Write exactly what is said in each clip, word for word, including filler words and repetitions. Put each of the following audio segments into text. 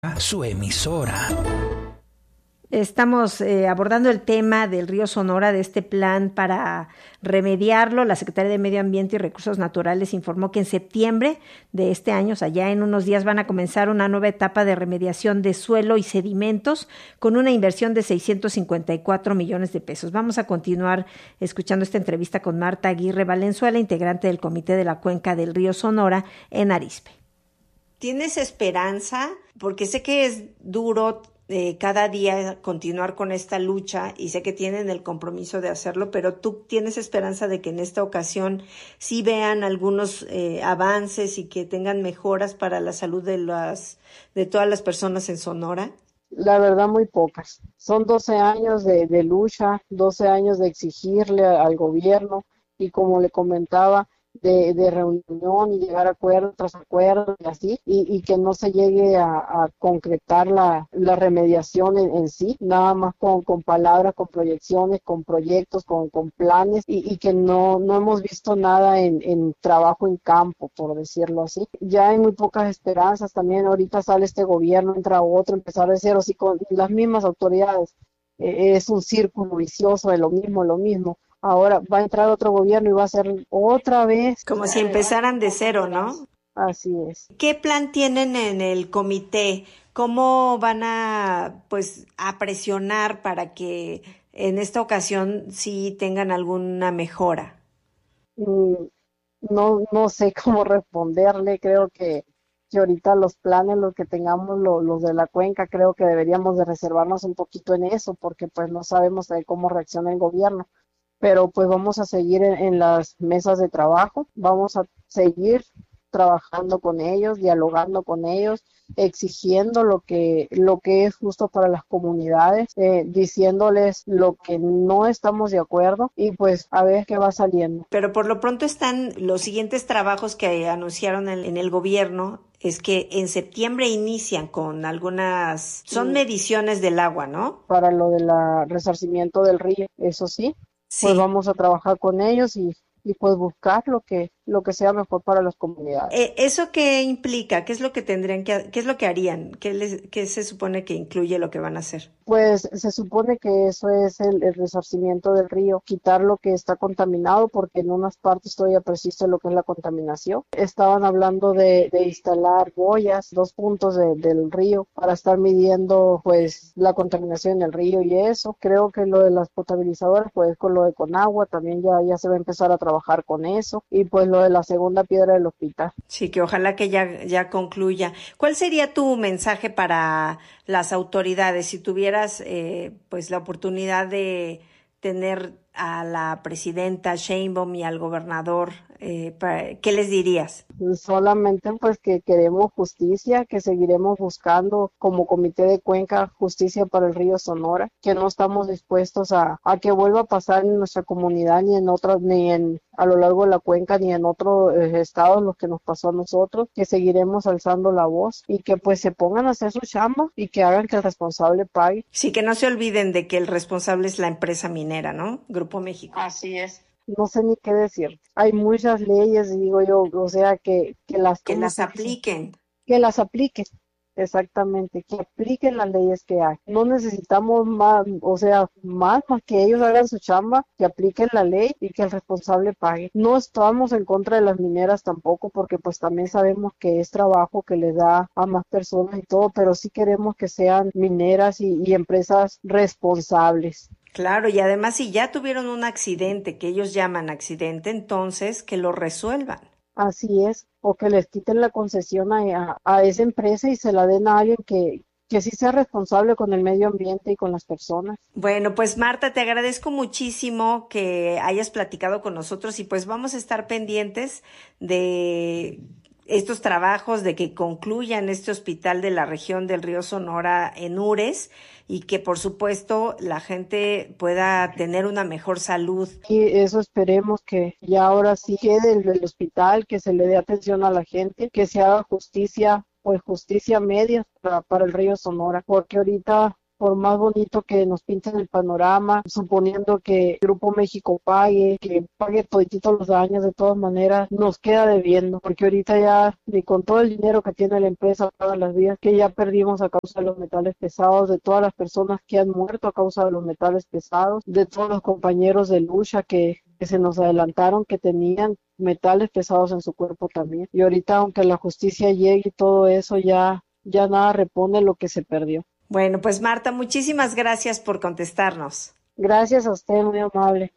Su emisora. Estamos eh, abordando el tema del río Sonora, de este plan para remediarlo. La Secretaría de Medio Ambiente y Recursos Naturales informó que en septiembre de este año, o sea, ya en unos días, van a comenzar una nueva etapa de remediación de suelo y sedimentos con una inversión de seiscientos cincuenta y cuatro millones de pesos. Vamos a continuar escuchando esta entrevista con Marta Aguirre Valenzuela, integrante del Comité de la Cuenca del Río Sonora en Arizpe. ¿Tienes esperanza? Porque sé que es duro eh, cada día continuar con esta lucha y sé que tienen el compromiso de hacerlo, pero ¿tú tienes esperanza de que en esta ocasión sí vean algunos eh, avances y que tengan mejoras para la salud de las de todas las personas en Sonora? La verdad, muy pocas. Son doce años de, de lucha, doce años de exigirle al gobierno y, como le comentaba, De, de reunión y llegar a acuerdo tras acuerdo y así, y, y que no se llegue a, a concretar la, la remediación en, en sí, nada más con, con palabras, con proyecciones, con proyectos, con, con planes, y, y que no, no hemos visto nada en, en trabajo en campo, por decirlo así. Ya hay muy pocas esperanzas también. Ahorita sale este gobierno, entra otro, empezar de cero, así con las mismas autoridades. Eh, es un círculo vicioso de lo mismo, lo mismo. Ahora va a entrar otro gobierno y va a ser otra vez. Como si empezaran de cero, ¿no? Así es. ¿Qué plan tienen en el comité? ¿Cómo van a, pues, a presionar para que en esta ocasión sí tengan alguna mejora? Mm, No, no sé cómo responderle. Creo que, que ahorita los planes, los que tengamos lo- los de la cuenca, creo que deberíamos de reservarnos un poquito en eso, porque pues no sabemos de cómo reacciona el gobierno. Pero pues vamos a seguir en, en las mesas de trabajo, vamos a seguir trabajando con ellos, dialogando con ellos, exigiendo lo que, lo que es justo para las comunidades, eh, diciéndoles lo que no estamos de acuerdo y pues a ver qué va saliendo. Pero por lo pronto están los siguientes trabajos que anunciaron en, en el gobierno, es que en septiembre inician con algunas, son Sí. mediciones del agua, ¿no? Para lo del resarcimiento del río, eso sí, pues Sí. vamos a trabajar con ellos y, y pues buscar lo que, lo que sea mejor para las comunidades. Eh, ¿Eso qué implica? ¿Qué es lo que tendrían que, qué es lo que harían? ¿Qué les, qué se supone que incluye lo que van a hacer? Pues se supone que eso es el, el resarcimiento del río, quitar lo que está contaminado, porque en unas partes todavía persiste lo que es la contaminación. Estaban hablando de, de instalar boyas, dos puntos de- del río, para estar midiendo pues la contaminación en el río y eso. Creo que lo de las potabilizadoras, pues con lo de Conagua también ya, ya se va a empezar a trabajar con eso. Y pues lo de la segunda piedra del hospital. Sí, que ojalá que ya, ya concluya. ¿Cuál sería tu mensaje para las autoridades si tuvieras eh, pues la oportunidad de tener a la presidenta Sheinbaum y al gobernador? Eh, pa- ¿qué les dirías? Solamente pues que queremos justicia, que seguiremos buscando como Comité de Cuenca justicia para el río Sonora, que no estamos dispuestos a, a que vuelva a pasar en nuestra comunidad, ni en otras, ni en a lo largo de la cuenca, ni en otros eh, estados lo que nos pasó a nosotros, que seguiremos alzando la voz y que pues se pongan a hacer su chamba y que hagan que el responsable pague. Sí, que no se olviden de que el responsable es la empresa minera, ¿no? Grupo México. Así es. No sé ni qué decir. Hay muchas leyes, digo yo, o sea, que, que las, Que ¿cómo las se dice? apliquen. Que las apliquen, exactamente, que apliquen las leyes que hay. No necesitamos más, o sea, más, más que ellos hagan su chamba, que apliquen la ley y que el responsable pague. No estamos en contra de las mineras tampoco, porque pues también sabemos que es trabajo que le da a más personas y todo, pero sí queremos que sean mineras y, y empresas responsables. Claro, y además si ya tuvieron un accidente, que ellos llaman accidente, entonces que lo resuelvan. Así es, o que les quiten la concesión a, a, a esa empresa y se la den a alguien que, que sí sea responsable con el medio ambiente y con las personas. Bueno, pues Marta, te agradezco muchísimo que hayas platicado con nosotros y pues vamos a estar pendientes de estos trabajos, de que concluyan este hospital de la región del río Sonora en Ures y que por supuesto la gente pueda tener una mejor salud. Y eso esperemos, que ya ahora sí quede el del hospital, que se le dé atención a la gente, que se haga justicia, pues justicia media para, para el río Sonora, porque ahorita por más bonito que nos pinten el panorama, suponiendo que Grupo México pague, que pague todititos los daños, de todas maneras nos queda debiendo, porque ahorita ya ni con todo el dinero que tiene la empresa pagan las vías que ya perdimos a causa de los metales pesados, de todas las personas que han muerto a causa de los metales pesados, de todos los compañeros de lucha que, que se nos adelantaron, que tenían metales pesados en su cuerpo también. Y ahorita, aunque la justicia llegue y todo eso, ya, ya nada repone lo que se perdió. Bueno, pues Marta, muchísimas gracias por contestarnos. Gracias a usted, muy amable.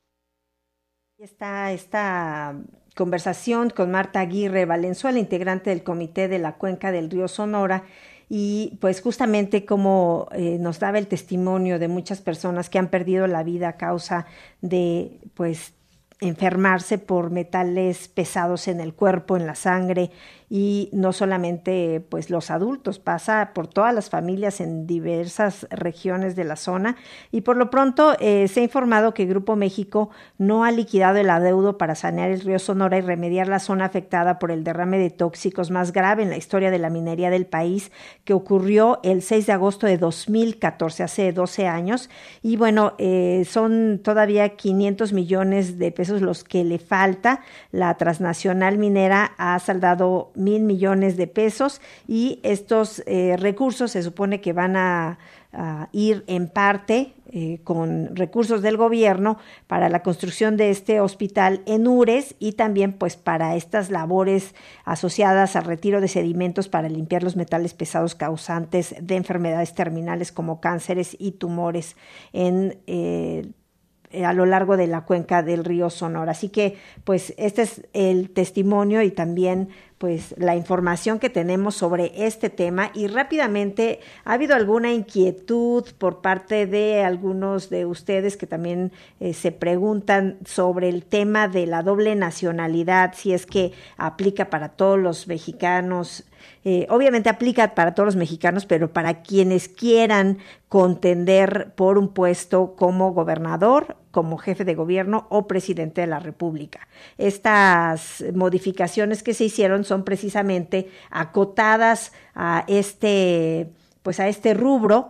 Está esta conversación con Marta Aguirre Valenzuela, integrante del Comité de la Cuenca del Río Sonora, y pues justamente como eh, nos daba el testimonio de muchas personas que han perdido la vida a causa de pues enfermarse por metales pesados en el cuerpo, en la sangre, y no solamente pues los adultos, pasa por todas las familias en diversas regiones de la zona. Y por lo pronto eh, se ha informado que Grupo México no ha liquidado el adeudo para sanear el río Sonora y remediar la zona afectada por el derrame de tóxicos más grave en la historia de la minería del país, que ocurrió el seis de agosto de dos mil catorce, hace doce años. Y bueno, eh, son todavía quinientos millones de pesos los que le falta. La transnacional minera ha saldado mil millones de pesos, y estos eh, recursos se supone que van a, a ir en parte eh, con recursos del gobierno para la construcción de este hospital en Ures, y también pues para estas labores asociadas al retiro de sedimentos para limpiar los metales pesados causantes de enfermedades terminales como cánceres y tumores en eh, a lo largo de la cuenca del río Sonora. Así que pues este es el testimonio y también pues la información que tenemos sobre este tema. Y rápidamente, ¿ha habido alguna inquietud por parte de algunos de ustedes que también eh, se preguntan sobre el tema de la doble nacionalidad, si es que aplica para todos los mexicanos? Eh, obviamente aplica para todos los mexicanos, pero para quienes quieran contender por un puesto como gobernador, como jefe de gobierno o presidente de la República. Estas modificaciones que se hicieron son precisamente acotadas a este, pues a este rubro.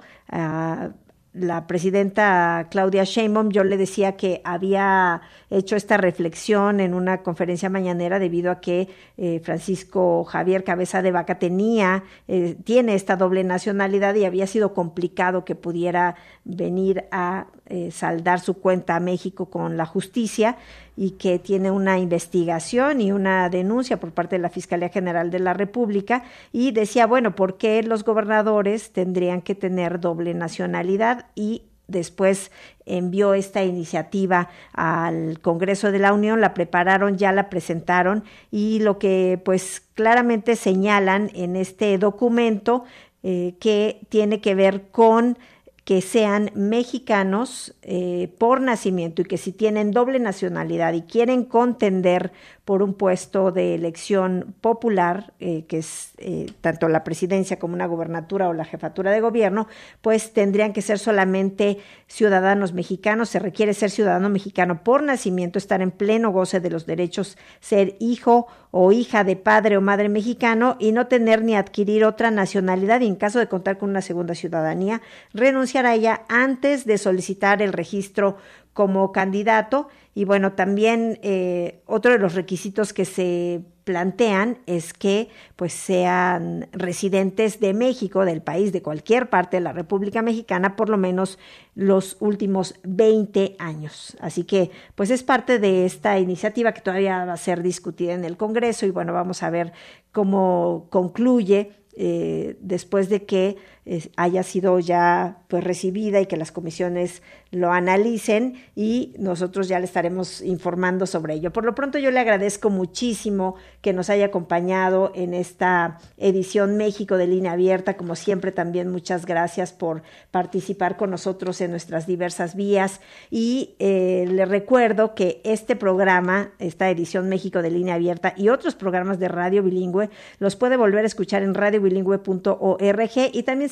A la presidenta Claudia Sheinbaum, yo le decía que había hecho esta reflexión en una conferencia mañanera debido a que eh, Francisco Javier Cabeza de Vaca tenía, eh, tiene esta doble nacionalidad y había sido complicado que pudiera venir a eh, saldar su cuenta a México con la justicia, y que tiene una investigación y una denuncia por parte de la Fiscalía General de la República, y decía, bueno, ¿por qué los gobernadores tendrían que tener doble nacionalidad? Y después envió esta iniciativa al Congreso de la Unión, la prepararon, ya la presentaron, y lo que pues claramente señalan en este documento eh, que tiene que ver con que sean mexicanos eh, por nacimiento, y que si tienen doble nacionalidad y quieren contender por un puesto de elección popular, eh, que es eh, tanto la presidencia como una gobernatura o la jefatura de gobierno, pues tendrían que ser solamente ciudadanos mexicanos. Se requiere ser ciudadano mexicano por nacimiento, estar en pleno goce de los derechos, ser hijo o hija de padre o madre mexicano, y no tener ni adquirir otra nacionalidad, y en caso de contar con una segunda ciudadanía, renunciar a ella antes de solicitar el registro como candidato. Y bueno, también eh, otro de los requisitos que se plantean es que pues sean residentes de México, del país, de cualquier parte de la República Mexicana, por lo menos los últimos veinte años. Así que pues es parte de esta iniciativa que todavía va a ser discutida en el Congreso, y bueno, vamos a ver cómo concluye eh, después de que eh, haya sido ya pues recibida y que las comisiones lo analicen, y nosotros ya le estaremos informando sobre ello. Por lo pronto yo le agradezco muchísimo que nos haya acompañado en esta edición México de Línea Abierta. Como siempre, también muchas gracias por participar con nosotros en nuestras diversas vías, y eh, le recuerdo que este programa, esta edición México de Línea Abierta y otros programas de Radio Bilingüe los puede volver a escuchar en radio bilingüe punto org, y también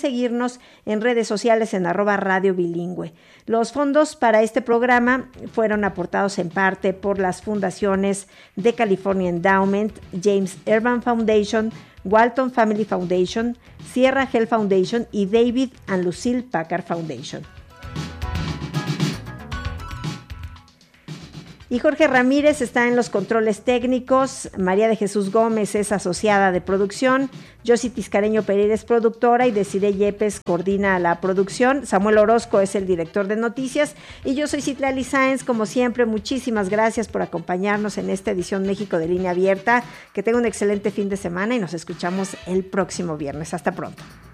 seguirnos en redes sociales en arroba Radio Bilingüe. Los fondos para este programa fueron aportados en parte por las fundaciones The California Endowment, James Urban Foundation, Walton Family Foundation, Sierra Health Foundation y David and Lucille Packard Foundation. Y Jorge Ramírez está en los controles técnicos, María de Jesús Gómez es asociada de producción, Josie Tiscareño Pereira es productora y Desiree Yepes coordina la producción, Samuel Orozco es el director de noticias y yo soy Citlali Sáenz. Como siempre, muchísimas gracias por acompañarnos en esta edición México de Línea Abierta. Que tenga un excelente fin de semana y nos escuchamos el próximo viernes. Hasta pronto.